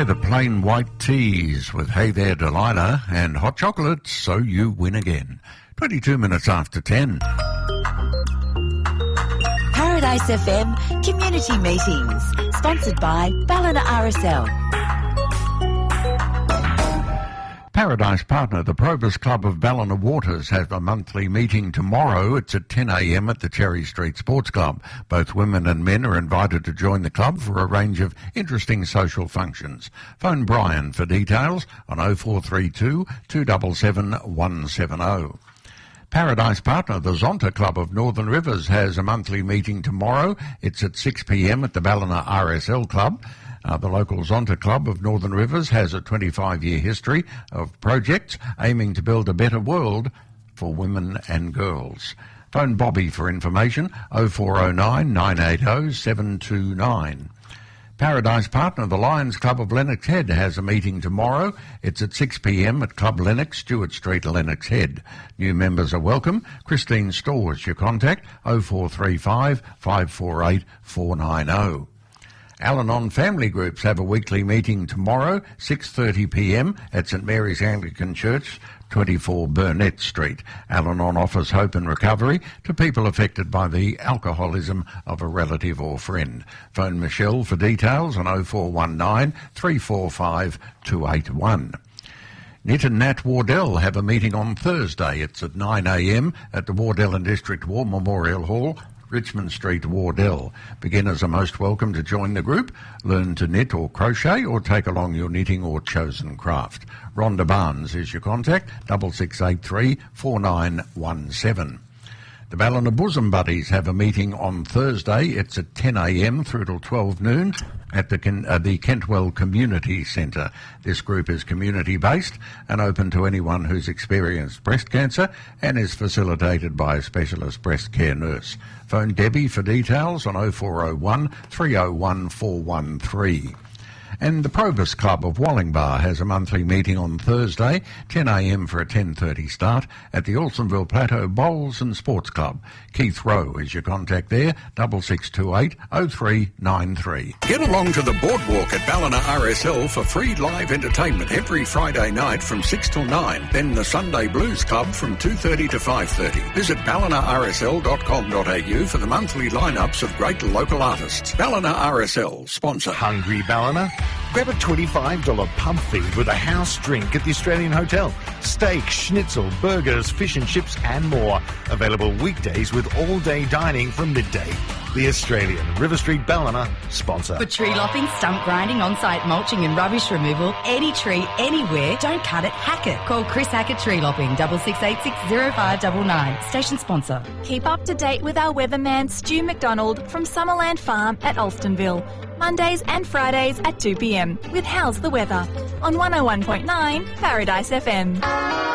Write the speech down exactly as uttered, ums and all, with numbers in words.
They're the plain white teas with Hey There Delilah and hot chocolate, so you win again. twenty-two minutes after ten. Paradise F M Community Meetings, sponsored by Ballina R S L. Paradise partner, the Probus Club of Ballina Waters, has a monthly meeting tomorrow. It's at ten a m at the Cherry Street Sports Club. Both women and men are invited to join the club for a range of interesting social functions. Phone Brian for details on oh four three two, two seven seven, one seven oh. Paradise partner, the Zonta Club of Northern Rivers, has a monthly meeting tomorrow. It's at six p m at the Ballina R S L Club. Uh, the local Zonta Club of Northern Rivers has a twenty-five year history of projects aiming to build a better world for women and girls. Phone Bobby for information, oh four oh nine, nine eight oh, seven two nine. Paradise partner, the Lions Club of Lennox Head, has a meeting tomorrow. It's at six p m at Club Lennox, Stewart Street, Lennox Head. New members are welcome. Christine Stores, your contact, oh four three five, five four eight, four nine oh. Al-Anon family groups have a weekly meeting tomorrow, six thirty p m at St Mary's Anglican Church, twenty-four Burnett Street. Al-Anon offers hope and recovery to people affected by the alcoholism of a relative or friend. Phone Michelle for details on oh four one nine, three four five, two eight one. Nit and Nat Wardell have a meeting on Thursday. It's at nine a m at the Wardell and District War Memorial Hall, Richmond Street, Wardell. Beginners are most welcome to join the group, learn to knit or crochet, or take along your knitting or chosen craft. Rhonda Barnes is your contact, double six eight three, four nine one seven. The Ballina Bosom Buddies have a meeting on Thursday. It's at ten a m through till twelve noon at the, Ken, uh, the Kentwell Community Centre. This group is community-based and open to anyone who's experienced breast cancer and is facilitated by a specialist breast care nurse. Phone Debbie for details on oh four oh one, three oh one, four one three. And the Probus Club of Wallingbar has a monthly meeting on Thursday, ten a m for a ten thirty start at the Alstonville Plateau Bowls and Sports Club. Keith Rowe is your contact there, double six two eight, oh three nine three. Get along to the boardwalk at Ballina R S L for free live entertainment every Friday night from six till nine. Then the Sunday Blues Club from two thirty to five thirty. Visit ballina r s l dot com dot a u for the monthly lineups of great local artists. Ballina R S L, sponsor. Hungry Ballina? Grab a twenty-five dollars pub feed with a house drink at the Australian Hotel. Steak, schnitzel, burgers, fish and chips and more. Available weekdays with all-day dining from midday. The Australian, River Street, Ballina, sponsor. For tree lopping, stump grinding, on-site mulching and rubbish removal, any tree, anywhere, don't cut it, hack it. Call Chris Hackett Tree Lopping, double six eight six, oh five nine nine. Station sponsor. Keep up to date with our weatherman Stu McDonald from Summerland Farm at Alstonville. Mondays and Fridays at two p m with How's the Weather on one oh one point nine Paradise F M.